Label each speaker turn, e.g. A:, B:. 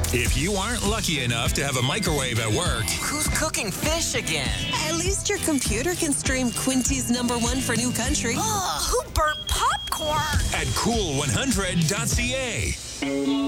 A: If you aren't lucky enough to have a microwave at work,
B: Who's cooking fish again?
C: At least your computer can stream Quincy's #1 for New Country.
D: Oh, who burnt popcorn?
A: at cool100.ca.